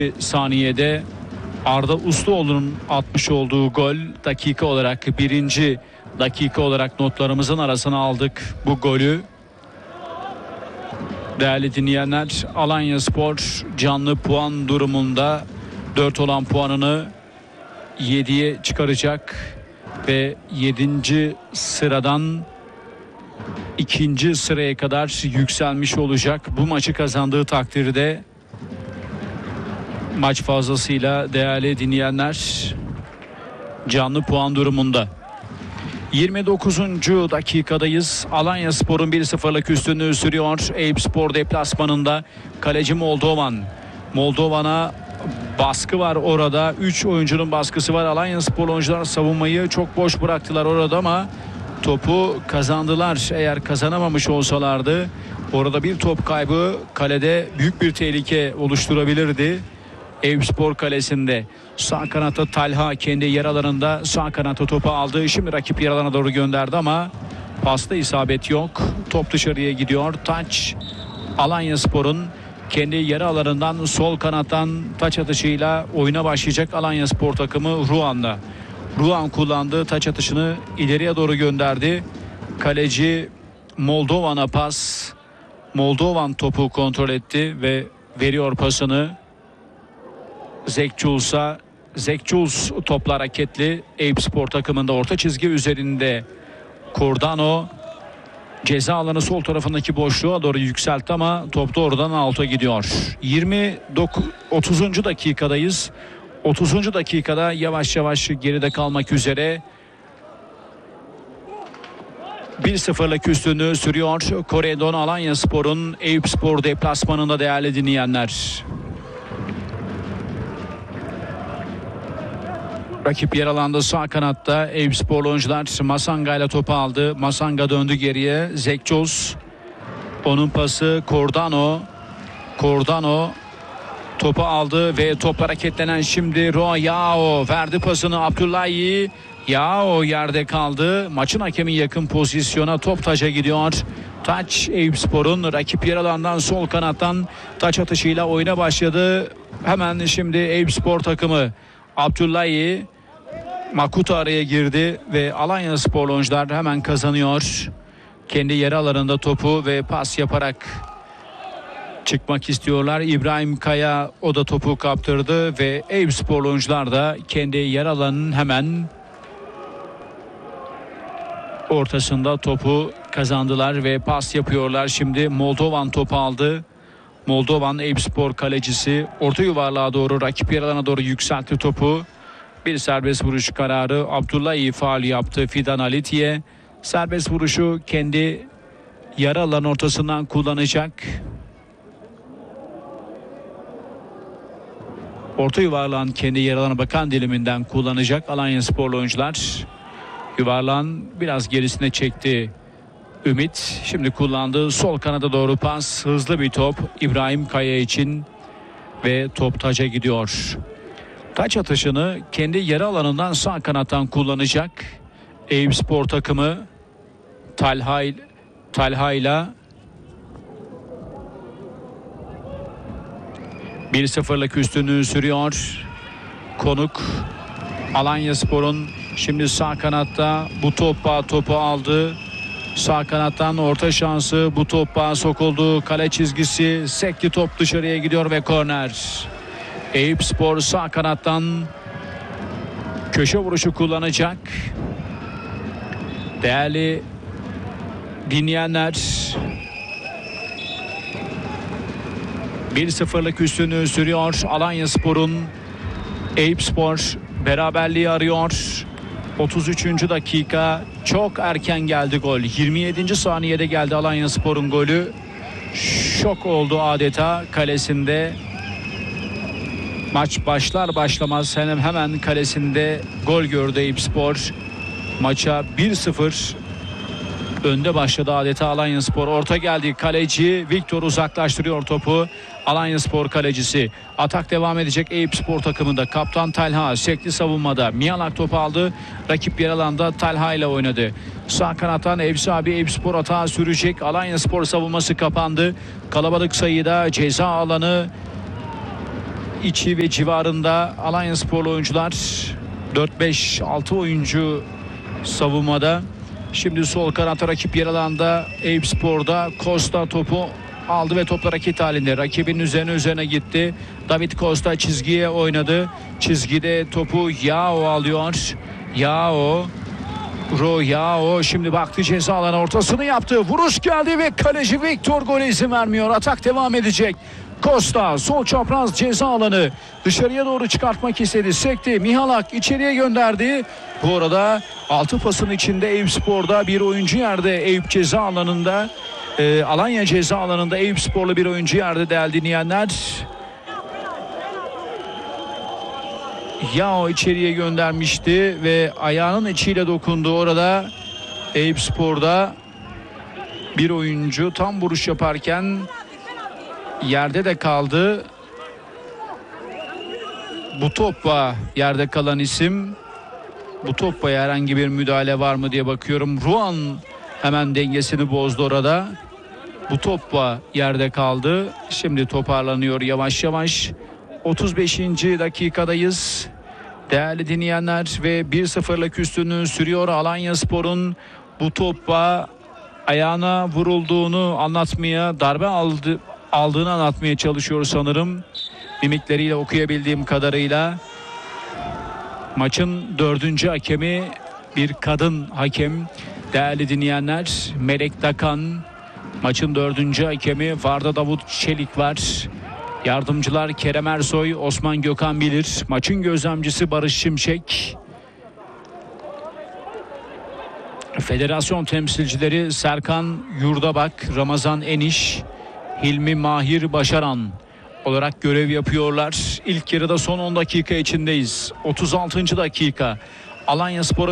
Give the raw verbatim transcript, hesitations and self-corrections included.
saniyede Arda Usluoğlu'nun atmış olduğu gol, dakika olarak birinci dakika olarak notlarımızın arasına aldık bu golü. Değerli dinleyenler, Alanyaspor canlı puan durumunda dört olan puanını yediye çıkaracak ve yedinci sıradan ikinci sıraya kadar yükselmiş olacak. Bu maçı kazandığı takdirde maç fazlasıyla değerli dinleyenler canlı puan durumunda. yirmi dokuzuncu dakikadayız. Alanyaspor'un bir sıfırlık üstünlüğü sürüyor. Eyüpspor deplasmanında kaleci Moldovan. Moldovan'a baskı var orada. üç oyuncunun baskısı var. Alanyaspor oyuncular savunmayı çok boş bıraktılar orada ama topu kazandılar. Eğer kazanamamış olsalardı orada bir top kaybı kalede büyük bir tehlike oluşturabilirdi. Eyüpspor kalesinde sağ kanatta Talha kendi yer alanında sağ kanatta topu aldı. Şimdi rakip yer alanına doğru gönderdi ama pasta isabet yok. Top dışarıya gidiyor. Taç Alanyaspor'un kendi yer alanından sol kanattan taç atışıyla oyuna başlayacak Alanyaspor takımı Ruan'da. Ruan kullandığı taç atışını ileriye doğru gönderdi. Kaleci Moldovan'a pas. Moldovan topu kontrol etti ve veriyor pasını Zekçuls'a. Zekçuls topla hareketli. Eyüpspor takımında orta çizgi üzerinde Cordano ceza alanı sol tarafındaki boşluğa doğru yükseltti ama top da oradan alta gidiyor. yirmi dokuz otuzuncu dakikadayız. otuzuncu dakikada yavaş yavaş geride kalmak üzere bir sıfırlık üstünlüğü sürüyor. Koredon Alanyaspor'un Eyüpspor deplasmanında değerli dinleyenler. Rakip yer alanda sağ kanatta Eyüpsporlu oyuncular Masanga ile topu aldı. Masanga döndü geriye. Zekçoz. Onun pası Cordano. Cordano topu aldı ve top hareketlenen şimdi Royao verdi pasını Abdullahi. Yao yerde kaldı. Maçın hakemi yakın pozisyona, top taça gidiyor. Taç Eyüpspor'un rakip yer alandan sol kanattan taç atışıyla oyuna başladı. Hemen şimdi Eyüpspor takımı Abdullahi Makuta araya girdi ve Alanyaspor oyuncular hemen kazanıyor. Kendi yer alanında topu ve pas yaparak çıkmak istiyorlar. İbrahim Kaya o da topu kaptırdı ve Eyüpspor oyuncular da kendi yer alanının hemen ortasında topu kazandılar ve pas yapıyorlar. Şimdi Moldovan topu aldı. Moldovan Eyüpspor kalecisi orta yuvarlığa doğru rakip yer alana doğru yükseltti topu. Bir serbest vuruş kararı. Abdullahi faul yaptı Fidan Aliti'ye. Serbest vuruşu kendi yarı alan ortasından kullanacak. Orta yuvarlağın kendi yer alana bakan diliminden kullanacak Alanyasporlu oyuncular. Yuvarlağın biraz gerisine çekti Ümit. Şimdi kullandığı sol kanada doğru pas. Hızlı bir top İbrahim Kaya için ve top taça gidiyor. Taç atışını kendi yarı alanından sağ kanattan kullanacak Eyüpspor takımı. Talha Talha ile bir sıfırlık üstünlüğü sürüyor. Konuk Alanyaspor'un şimdi sağ kanatta bu topla topu aldı. Sağ kanattan orta şansı, bu topa sokuldu. Kale çizgisi, sekti top dışarıya gidiyor ve korner. Eyüpspor sağ kanattan köşe vuruşu kullanacak. Değerli dinleyenler, bir sıfırlık üstünlüğü sürüyor Alanyaspor'un. Eyüpspor beraberliği arıyor. otuz üçüncü dakika, çok erken geldi gol. yirmi yedinci saniyede geldi Alanyaspor'un golü. Şok oldu adeta kalesinde. Maç başlar başlamaz hemen hemen kalesinde gol gördü Eyüpspor. Maça bir sıfır önde başladı adeta Alanyaspor. Orta geldi, kaleci Viktor uzaklaştırıyor topu. Alanyaspor kalecisi. Atak devam edecek Eyüpspor takımında. Kaptan Talha sekli savunmada. Miyalak topu aldı. Rakip yer alanda Talha ile oynadı. Sağ kanattan Evsabi Eyüpspor atağa sürecek. Alanyaspor savunması kapandı. Kalabalık sayıda ceza alanı içi ve civarında Alanyasporlu oyuncular dört beş altı oyuncu savunmada. Şimdi sol kanat rakip yer alanda Eyüpspor'da Costa topu aldı ve topla hareket halinde. Rakibin üzerine üzerine gitti. David Costa çizgiye oynadı. Çizgide topu Yao alıyor. Yao Ro Yao şimdi baktı, ceza alanı ortasını yaptı. Vuruş geldi ve kaleci Victor gole izin vermiyor. Atak devam edecek. Costa sol çapraz ceza alanı dışarıya doğru çıkartmak istedi. Sekti. Mihalak içeriye gönderdi. Bu arada altı pasın içinde Eyüpspor'da bir oyuncu yerde. Eyüp ceza alanında, e, Alanya ceza alanında Eyüpspor'lu bir oyuncu yerde değerli dinleyenler. Yao içeriye göndermişti ve ayağının içiyle dokundu. Orada Eyüpspor'da bir oyuncu tam vuruş yaparken yerde de kaldı. Bu topla yerde kalan isim. Bu topla herhangi bir müdahale var mı diye bakıyorum. Ruan hemen dengesini bozdu orada. Bu topla yerde kaldı. Şimdi toparlanıyor yavaş yavaş. otuz beşinci dakikadayız. Değerli dinleyenler ve bir sıfırlık üstünlüğü sürüyor Alanyaspor'un. Bu topla ayağına vurulduğunu anlatmaya, darbe aldı, aldığını anlatmaya çalışıyor sanırım. Mimikleriyle okuyabildiğim kadarıyla. Maçın dördüncü hakemi bir kadın hakem. Değerli dinleyenler, Melek Dakan. Maçın dördüncü hakemi Varda Davut Çelik var. Yardımcılar Kerem Ersoy, Osman Gökhan Bilir. Maçın gözlemcisi Barış Şimşek. Federasyon temsilcileri Serkan Yurdabak, Ramazan Eniş, Hilmi Mahir Başaran olarak görev yapıyorlar. İlk yarıda son on dakika içindeyiz. otuz altıncı dakika. Alanyaspor'a